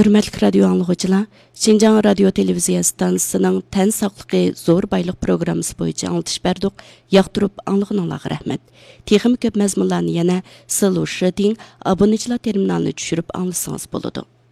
Hürmetlik radio anlıqçılar, Şinjan Radio Televiziya stansiyasının tən saqlıqı zor baylıq programması boyunca anlatış berdik. Yaqtırıb anlığınızға rəhmət. Texim köp məzmunlarını yana Sıluşıdin abunəçilar terminalını düşürüb anlasanız boludu.